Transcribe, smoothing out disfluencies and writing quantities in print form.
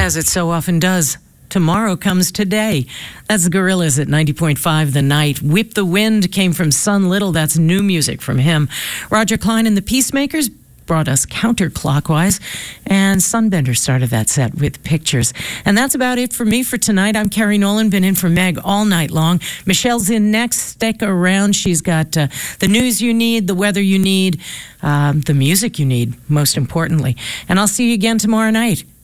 as it so often does. Tomorrow comes today. That's the Gorillaz at 90.5 The Night. Whip the Wind came from Sun Little. That's new music from him. Roger Klein and the Peacemakers brought us Counterclockwise. And Sunbender started that set with Pictures. And that's about it for me for tonight. I'm Carrie Nolan, been in for Meg all night long. Michelle's in next. Stick around. She's got the news you need, the weather you need, the music you need, most importantly. And I'll see you again tomorrow night.